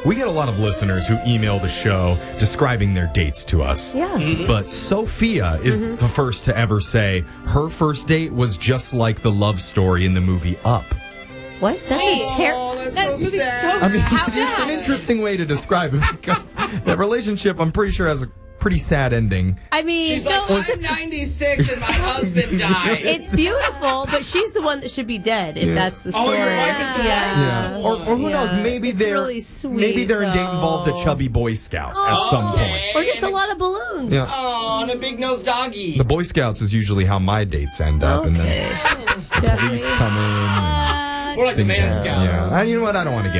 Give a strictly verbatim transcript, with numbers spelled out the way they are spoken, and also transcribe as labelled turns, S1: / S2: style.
S1: we get a lot of listeners who email the show describing their dates to us.
S2: Yeah.
S1: Mm-hmm. But Sophia is mm-hmm. the first to ever say her first date was just like the love story in the movie Up.
S2: What? That's
S3: Wait,
S2: a terrible.
S3: oh, that's
S2: That
S3: so
S2: movie's
S3: sad.
S2: so
S1: I mean,
S2: How
S1: it's
S2: bad?
S1: an interesting way to describe it because the relationship, I'm pretty sure, has a pretty sad ending.
S2: I mean,
S3: She's
S2: no,
S3: like, I'm ninety-six and my husband died.
S2: it's beautiful, but she's the one that should be dead if
S1: Yeah.
S2: that's the
S3: Oh,
S2: story.
S3: your wife is the
S2: yeah.
S3: wife?
S1: Or, or who
S2: Yeah.
S1: knows? Maybe
S2: It's
S1: they're
S2: really sweet,
S1: maybe their date
S2: though.
S1: involved a chubby Boy Scout at some point.
S2: Or just a lot of balloons.
S1: Yeah.
S3: Oh, and a big nosed doggy.
S1: The Boy Scouts is usually how my dates end up, and then
S2: Okay.
S1: police come in. and
S3: We're like the
S1: things
S3: Man
S1: happen.
S3: Scouts.
S1: Yeah, and you know what? I don't want to get